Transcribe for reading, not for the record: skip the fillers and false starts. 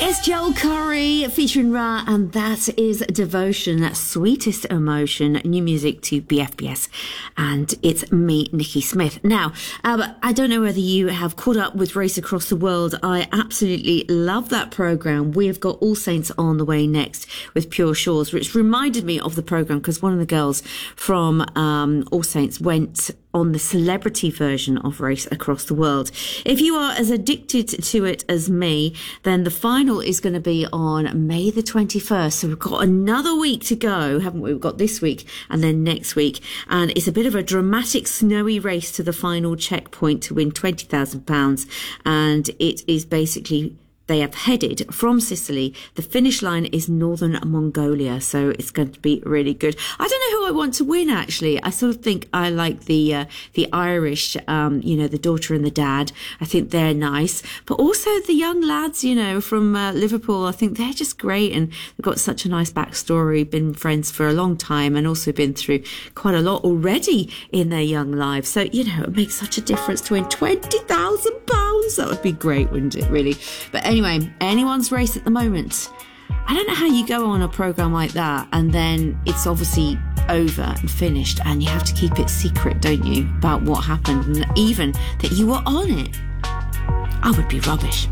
It's Joel Corry featuring Ra, and that is Devotion, Sweetest Emotion, new music to BFBS, and it's me, Nikki Smith. Now, I don't know whether you have caught up with Race Across the World. I absolutely love that programme. We have got All Saints on the way next with Pure Shores, which reminded me of the programme because one of the girls from All Saints went on the celebrity version of Race Across the World. If you are as addicted to it as me, then the final is going to be on May the 21st. So we've got another week to go, haven't we? We've got this week and then next week. And it's a bit of a dramatic snowy race to the final checkpoint to win £20,000. And it is basically, they have headed from Sicily. The finish line is northern Mongolia, so it's going to be really good. I don't know who I want to win, actually. I sort of think I like the Irish, the daughter and the dad. I think they're nice. But also the young lads, from Liverpool, I think they're just great. And they've got such a nice backstory, been friends for a long time and also been through quite a lot already in their young lives. So, it makes such a difference to win £20,000. That would be great, wouldn't it, really? But anyway, anyone's race at the moment. I don't know how you go on a programme like that and then it's obviously over and finished and you have to keep it secret, don't you, about what happened and even that you were on it. I would be rubbish.